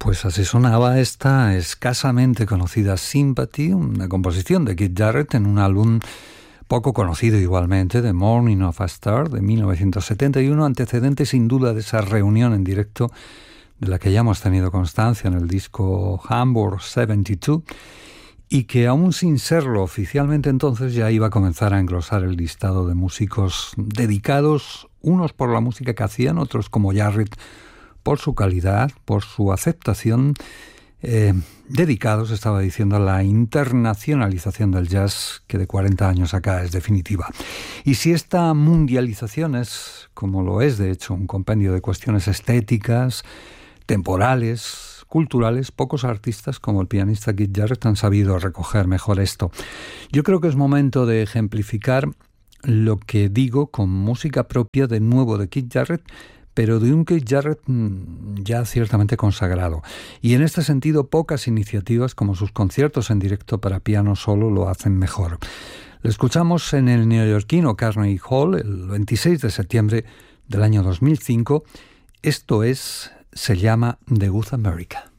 Pues así sonaba esta escasamente conocida Sympathy, una composición de Keith Jarrett en un álbum poco conocido igualmente, The Morning of a Star, de 1971, antecedente sin duda de esa reunión en directo de la que ya hemos tenido constancia en el disco Hamburg 72, y que aún sin serlo oficialmente entonces ya iba a comenzar a engrosar el listado de músicos dedicados, unos por la música que hacían, otros como Jarrett por su calidad, por su aceptación, dedicados, estaba diciendo, a la internacionalización del jazz, que de 40 años acá es definitiva. Y si esta mundialización es, como lo es de hecho, un compendio de cuestiones estéticas, temporales, culturales, pocos artistas como el pianista Keith Jarrett han sabido recoger mejor esto. Yo creo que es momento de ejemplificar lo que digo con música propia de nuevo de Keith Jarrett, pero de un Keith Jarrett ya ciertamente consagrado. Y en este sentido, pocas iniciativas como sus conciertos en directo para piano solo lo hacen mejor. Lo escuchamos en el neoyorquino Carnegie Hall el 26 de septiembre del año 2005. Esto se llama The Good America.